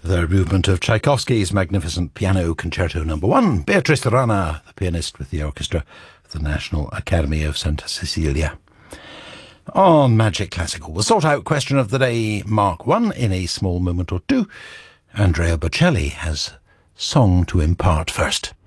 third movement of Tchaikovsky's magnificent Piano Concerto No. 1, Beatrice Rana, the pianist with the orchestra of the National Academy of Santa Cecilia. On Magic Classical, we'll sort out question of the day Mark 1 in a small moment or two. Andrea Bocelli has song to impart first.